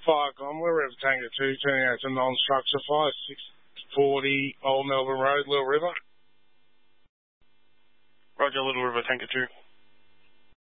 Fire Gone, we're River Tango 2, turning out to non-structure fire, 640 Old Melbourne Road, Little River. Roger, Little River Tango 2.